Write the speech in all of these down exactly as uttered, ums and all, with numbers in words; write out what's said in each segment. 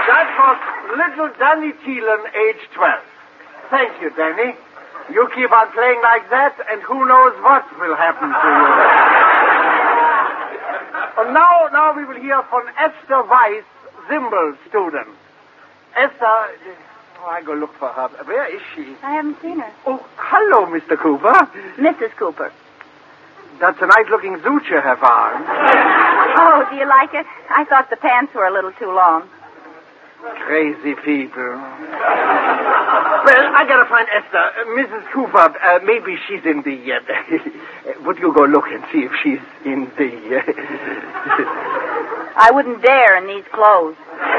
That was little Danny Thielen, age twelve. Thank you, Danny. You keep on playing like that, and who knows what will happen to you. And now, now we will hear from Esther Weiss, Zimbel student. Esther, oh, I go look for her. Where is she? I haven't seen her. Oh, hello, Mister Cooper. Missus Cooper. That's a nice-looking suit you have on. Oh, do you like it? I thought the pants were a little too long. Crazy people. Well, I gotta find Esther. Uh, Missus Cooper, uh, maybe she's in the... Uh, would you go look and see if she's in the... Uh... I wouldn't dare in these clothes.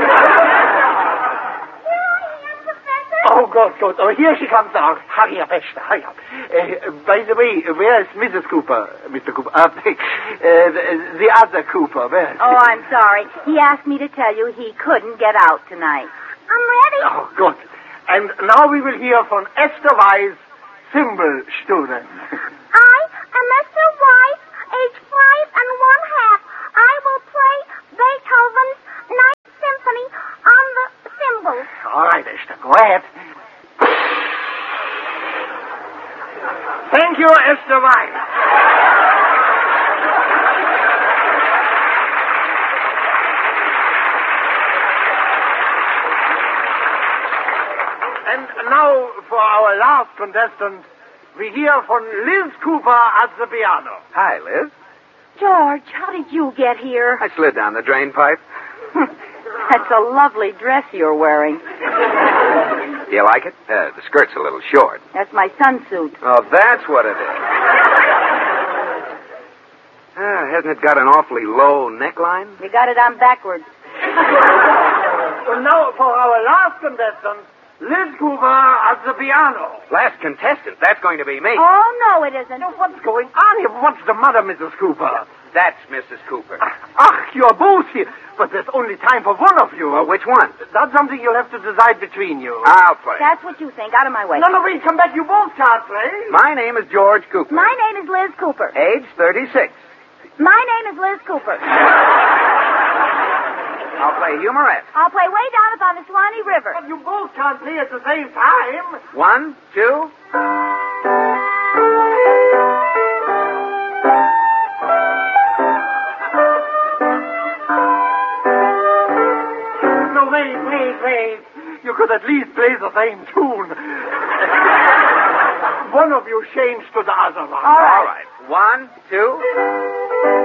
Oh, good, good. Oh, here she comes now. Hurry up, Esther, hurry up. Uh, by the way, where is Missus Cooper, Mister Cooper? Uh, uh, the, the other Cooper, where is Oh, I'm sorry. He asked me to tell you he couldn't get out tonight. I'm ready. Oh, good. And now we will hear from Esther Weiss, Zimbel student. I am Esther Weiss, age five and one half. I will play Beethoven's Ninth Symphony on the cymbals. All right, Esther, go ahead. Thank you, Esther Weiss. And now, for our last contestant, we hear from Liz Cooper at the piano. Hi, Liz. George, how did you get here? I slid down the drain pipe. That's a lovely dress you're wearing. Do you like it? Uh, the skirt's a little short. That's my son's suit. Oh, that's what it is. Uh, hasn't it got an awfully low neckline? You got it on backwards. And now, for our last contestant, Liz Cooper at the piano. Last contestant. That's going to be me. Oh, no, it isn't. What's going on here? What's the matter, Missus Cooper? That's Missus Cooper. Ach, you're both here. But there's only time for one of you. Well, which one? That's something you'll have to decide between you. I'll play. That's what you think. Out of my way. No, no, wait, come back. You both can't play. My name is George Cooper. My name is Liz Cooper. Age thirty-six. My name is Liz Cooper. I'll play humorette. I'll play way down upon the Swanee River. But you both can't play at the same time. One, two. No, wait, wait, wait. You could at least play the same tune. One of you change to the other one. All right. All right. One, two.